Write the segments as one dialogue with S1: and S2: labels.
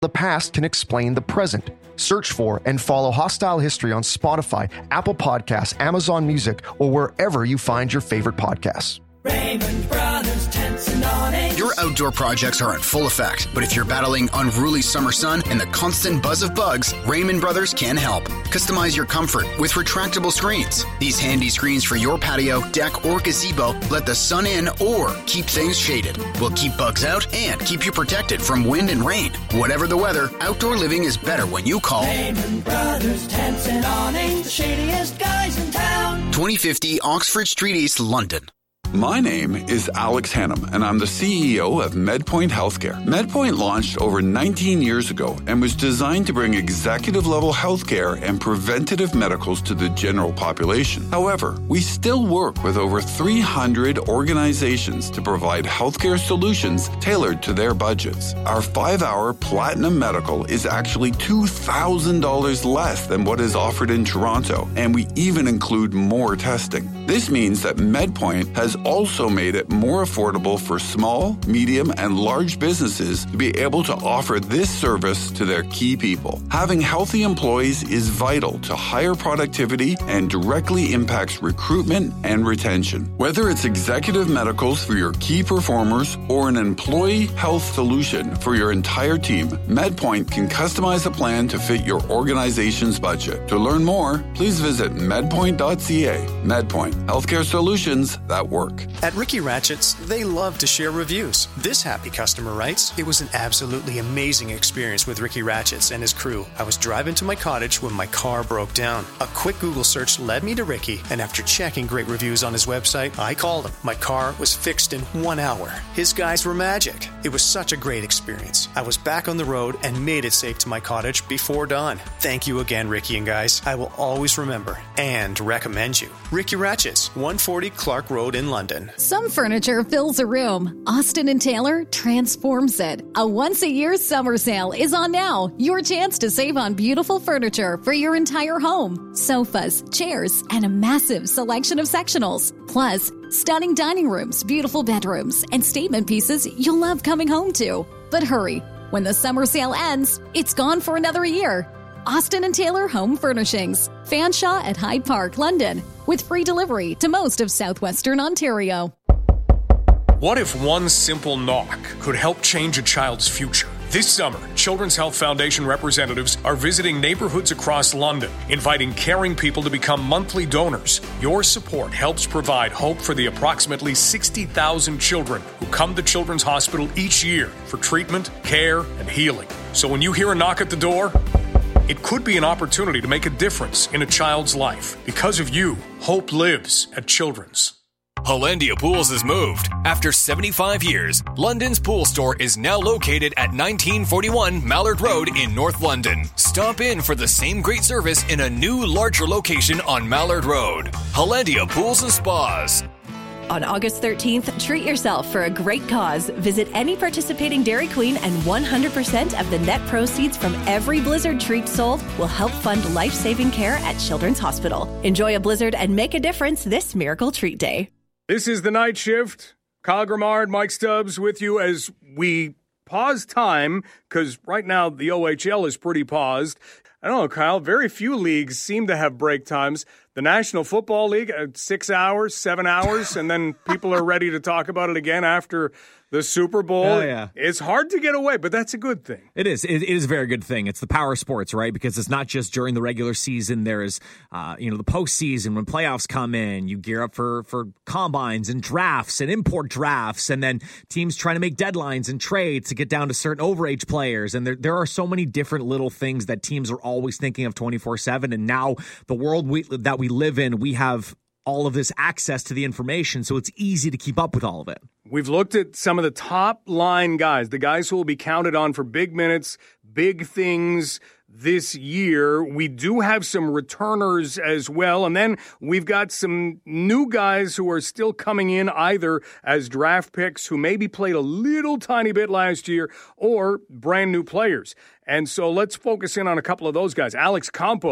S1: The past can explain the present. Search for and follow Hostile History on Spotify, Apple Podcasts, Amazon Music, or wherever you find your favorite podcasts.
S2: Raymond Brothers Tents and Awnings.
S3: Your outdoor projects are in full effect, but if you're battling unruly summer sun and the constant buzz of bugs, Raymond Brothers can help. Customize your comfort with retractable screens. These handy screens for your patio, deck, or gazebo let the sun in or keep things shaded. Will keep bugs out and keep you protected from wind and rain. Whatever the weather, outdoor living is better when you call
S2: Raymond Brothers Tents and Awnings, the shadiest guys in town.
S3: 2050 Oxford Street East, London.
S4: My name is Alex Hannum, and I'm the CEO of MedPoint Healthcare. MedPoint launched over 19 years ago and was designed to bring executive-level healthcare and preventative medicals to the general population. However, we still work with over 300 organizations to provide healthcare solutions tailored to their budgets. Our 5-hour Platinum Medical is actually $2,000 less than what is offered in Toronto, and we even include more testing. This means that MedPoint has also made it more affordable for small, medium, and large businesses to be able to offer this service to their key people. Having healthy employees is vital to higher productivity and directly impacts recruitment and retention. Whether it's executive medicals for your key performers or an employee health solution for your entire team, MedPoint can customize a plan to fit your organization's budget. To learn more, please visit medpoint.ca. MedPoint, healthcare solutions that work.
S5: At Ricky Ratchett's, they love to share reviews. This happy customer writes, "It was an absolutely amazing experience with Ricky Ratchett's and his crew. I was driving to my cottage when my car broke down. A quick Google search led me to Ricky, and after checking great reviews on his website, I called him. My car was fixed in 1 hour. His guys were magic. It was such a great experience. I was back on the road and made it safe to my cottage before dawn. Thank you again, Ricky and guys. I will always remember and recommend you. Ricky Ratchett's, 140 Clark Road in London."
S6: Some furniture fills a room. Austin & Taylor transforms it. A once-a-year summer sale is on now. Your chance to save on beautiful furniture for your entire home. Sofas, chairs, and a massive selection of sectionals. Plus, stunning dining rooms, beautiful bedrooms, and statement pieces you'll love coming home to. But hurry, when the summer sale ends, it's gone for another year. Austin & Taylor Home Furnishings. Fanshawe at Hyde Park, London. With free delivery to most of southwestern Ontario.
S7: What if one simple knock could help change a child's future? This summer, Children's Health Foundation representatives are visiting neighborhoods across London, inviting caring people to become monthly donors. Your support helps provide hope for the approximately 60,000 children who come to Children's Hospital each year for treatment, care, and healing. So when you hear a knock at the door, it could be an opportunity to make a difference in a child's life. Because of you, hope lives at Children's.
S8: Hollandia Pools has moved. After 75 years, London's pool store is now located at 1941 Mallard Road in North London. Stop in for the same great service in a new, larger location on Mallard Road. Hollandia Pools and Spas.
S9: On August 13th, treat yourself for a great cause. Visit any participating Dairy Queen and 100% of the net proceeds from every Blizzard treat sold will help fund life-saving care at Children's Hospital. Enjoy a Blizzard and make a difference this Miracle Treat Day.
S7: This is the Night Shift. Kyle Grimard, Mike Stubbs with you as we pause time, because right now the OHL is pretty paused. I don't know, Kyle, very few leagues seem to have break times. The National Football League, 6 hours, 7 hours, and then people are ready to talk about it again after the Super Bowl.
S10: Oh, yeah.
S7: It's hard to get away, but that's a good thing.
S10: It is. It is a very good thing. It's the power sports, right? Because it's not just during the regular season. There's, the postseason when playoffs come in. You gear up for combines and drafts and import drafts, and then teams trying to make deadlines and trades to get down to certain overage players. And there are so many different little things that teams are always thinking of 24/7. And now the world that we live in, we have all of this access to the information, so it's easy to keep up with all of it.
S7: We've looked at some of the top line guys, the guys who will be counted on for big minutes, big things this year. We do have some returners as well, and then we've got some new guys who are still coming in either as draft picks who maybe played a little tiny bit last year or brand new players. And so let's focus in on a couple of those guys. Alex Campo,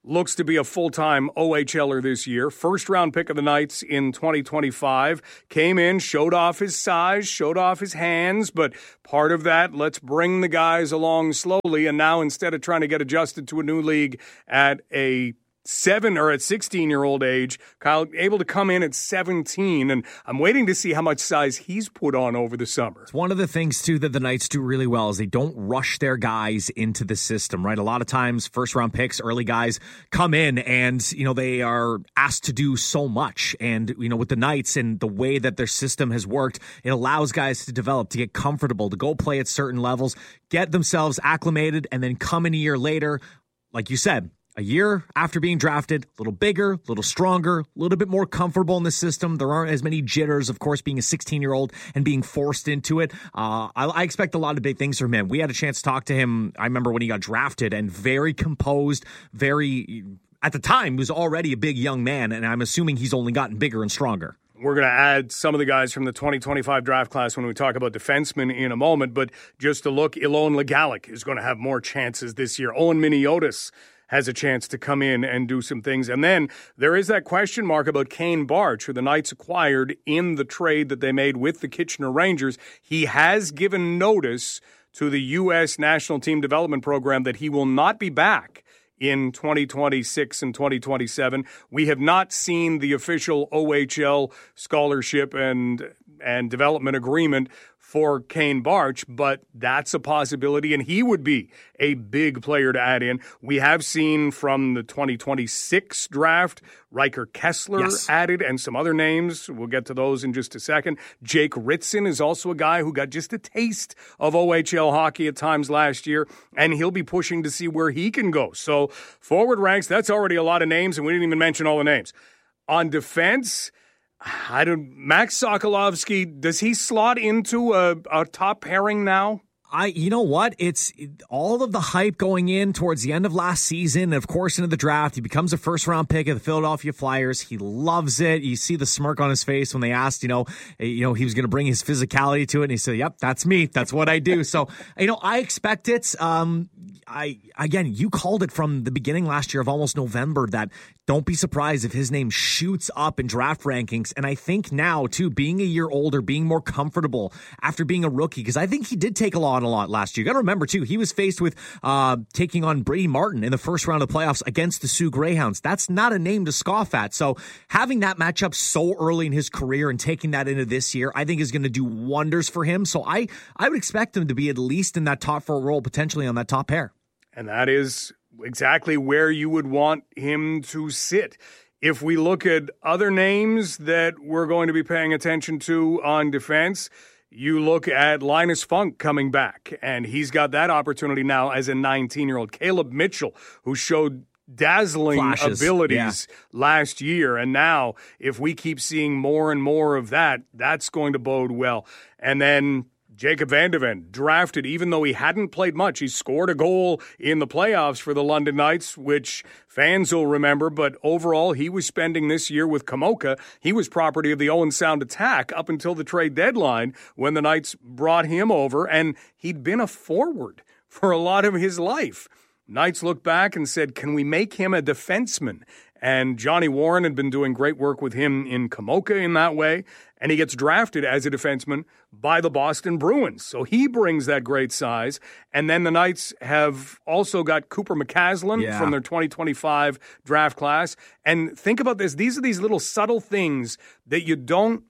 S7: looks to be a full-time OHLer this year. First-round pick of the Knights in 2025. Came in, showed off his size, showed off his hands, but part of that, let's bring the guys along slowly. And now instead of trying to get adjusted to a new league at a 16-year-old age, Kyle able to come in at 17, and I'm waiting to see how much size he's put on over the summer.
S10: It's one of the things, too, that the Knights do really well is they don't rush their guys into the system, right? A lot of times, first-round picks, early guys come in and, they are asked to do so much. And, with the Knights and the way that their system has worked, it allows guys to develop, to get comfortable, to go play at certain levels, get themselves acclimated, and then come in a year later, like you said, a year after being drafted, a little bigger, a little stronger, a little bit more comfortable in the system. There aren't as many jitters, of course, being a 16-year-old and being forced into it. I expect a lot of big things from him. We had a chance to talk to him, I remember when he got drafted, and very composed, at the time, was already a big young man, and I'm assuming he's only gotten bigger and stronger.
S7: We're going to add some of the guys from the 2025 draft class when we talk about defensemen in a moment, but just to look, Ilon Legalic is going to have more chances this year. Owen Miniotis has a chance to come in and do some things. And then there is that question mark about Kane Barch, who the Knights acquired in the trade that they made with the Kitchener Rangers. He has given notice to the U.S. National Team Development Program that he will not be back in 2026 and 2027. We have not seen the official OHL scholarship and development agreement for Kane Barch, but that's a possibility, and he would be a big player to add in. We have seen from the 2026 draft, Riker Kessler added, and some other names. We'll get to those in just a second. Jake Ritson is also a guy who got just a taste of OHL hockey at times last year, and he'll be pushing to see where he can go. So forward ranks, that's already a lot of names, and we didn't even mention all the names. On defense, Max Sokolovsky, does he slot into a top pairing now?
S10: You know what? It's all of the hype going in towards the end of last season, and of course into the draft. He becomes a first-round pick of the Philadelphia Flyers. He loves it. You see the smirk on his face when they asked, he was going to bring his physicality to it, and he said, "Yep, that's me. That's what I do." So, I expect it. You called it from the beginning last year of almost November that don't be surprised if his name shoots up in draft rankings. And I think now, too, being a year older, being more comfortable after being a rookie, because I think he did take a lot last year. You got to remember, too, he was faced with taking on Brady Martin in the first round of playoffs against the Sioux Greyhounds. That's not a name to scoff at. So having that matchup so early in his career and taking that into this year, I think is going to do wonders for him. So I would expect him to be at least in that top 4 role, potentially on that top pair.
S7: And that is exactly where you would want him to sit. If we look at other names that we're going to be paying attention to on defense, you look at Linus Funk coming back, and he's got that opportunity now as a 19-year-old. Caleb Mitchell, who showed dazzling abilities last year, and now if we keep seeing more and more of that, that's going to bode well. And then Jacob Van de Ven, drafted, even though he hadn't played much. He scored a goal in the playoffs for the London Knights, which fans will remember, but overall, he was spending this year with Kamoka. He was property of the Owen Sound Attack up until the trade deadline when the Knights brought him over, and he'd been a forward for a lot of his life. Knights looked back and said, can we make him a defenseman? And Johnny Warren had been doing great work with him in Kamoka in that way, and he gets drafted as a defenseman by the Boston Bruins. So he brings that great size. And then the Knights have also got Cooper McCaslin from their 2025 draft class. And think about this. These are these little subtle things that you don't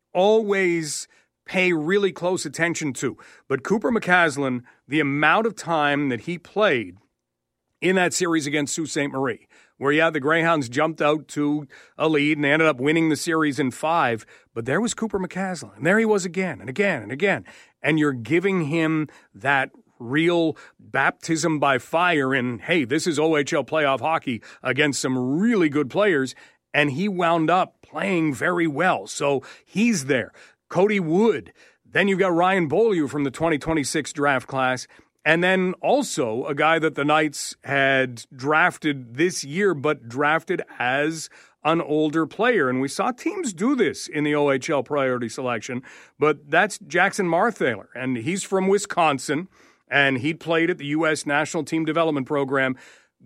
S7: always pay really close attention to. But Cooper McCaslin, the amount of time that he played in that series against Sault Ste. Marie, where, the Greyhounds jumped out to a lead and they ended up winning the series in 5. But there was Cooper McCaslin, and there he was again and again and again. And you're giving him that real baptism by fire in, hey, this is OHL playoff hockey against some really good players. And he wound up playing very well. So he's there. Cody Wood. Then you've got Ryan Beaulieu from the 2026 draft class. And then also a guy that the Knights had drafted this year, but drafted as an older player. And we saw teams do this in the OHL priority selection, but that's Jackson Marthaler. And he's from Wisconsin, and he played at the U.S. National Team Development Program.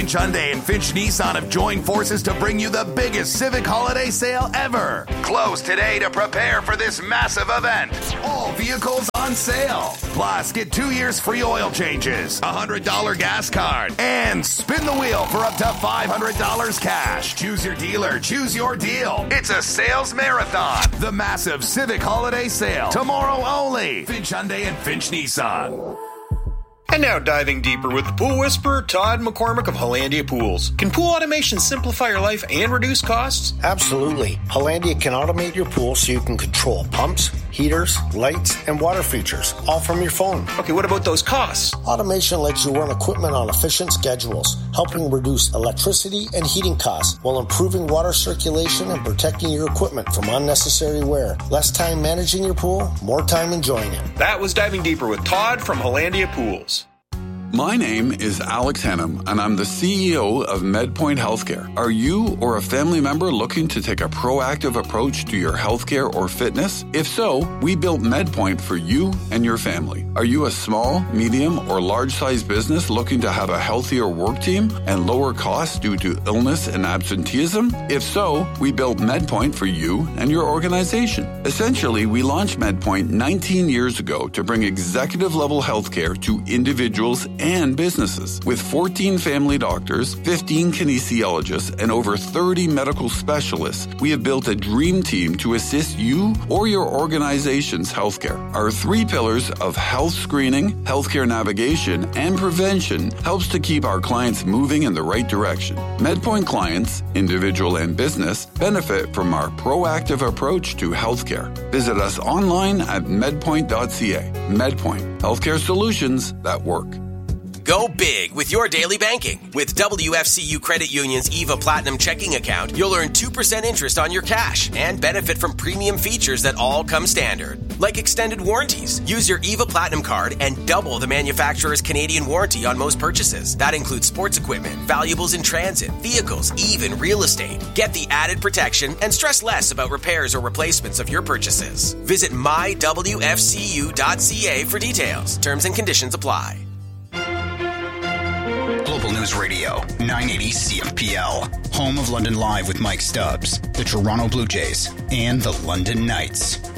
S11: Finch Hyundai and Finch Nissan have joined forces to bring you the biggest Civic holiday sale ever. Close today to prepare for this massive event. All vehicles on sale. Plus, get 2 years free oil changes, a $100 gas card, and spin the wheel for up to $500 cash. Choose your dealer, choose your deal. It's a sales marathon. The massive Civic holiday sale. Tomorrow only. Finch Hyundai and Finch Nissan.
S5: And now diving deeper with the Pool Whisperer, Todd McCormick of Hollandia Pools. Can pool automation simplify your life and reduce costs?
S12: Absolutely. Hollandia can automate your pool so you can control pumps, heaters, lights, and water features, all from your phone.
S5: Okay, what about those costs?
S12: Automation lets you run equipment on efficient schedules, helping reduce electricity and heating costs while improving water circulation and protecting your equipment from unnecessary wear. Less time managing your pool, more time enjoying it.
S5: That was Diving Deeper with Todd from Hollandia Pools.
S4: My name is Alex Hannum, and I'm the CEO of MedPoint Healthcare. Are you or a family member looking to take a proactive approach to your healthcare or fitness? If so, we built MedPoint for you and your family. Are you a small, medium, or large-sized business looking to have a healthier work team and lower costs due to illness and absenteeism? If so, we built MedPoint for you and your organization. Essentially, we launched MedPoint 19 years ago to bring executive-level healthcare to individuals and businesses. With 14 family doctors, 15 kinesiologists, and over 30 medical specialists, we have built a dream team to assist you or your organization's healthcare. Our 3 pillars of health screening, healthcare navigation, and prevention helps to keep our clients moving in the right direction. MedPoint clients, individual and business, benefit from our proactive approach to healthcare. Visit us online at medpoint.ca. MedPoint, healthcare solutions that work.
S13: Go big with your daily banking. With WFCU Credit Union's EVA Platinum checking account, you'll earn 2% interest on your cash and benefit from premium features that all come standard, like extended warranties. Use your EVA Platinum card and double the manufacturer's Canadian warranty on most purchases. That includes sports equipment, valuables in transit, vehicles, even real estate. Get the added protection and stress less about repairs or replacements of your purchases. Visit mywfcu.ca for details. Terms and conditions apply.
S3: Global News Radio, 980 CFPL. Home of London Live with Mike Stubbs, the Toronto Blue Jays, and the London Knights.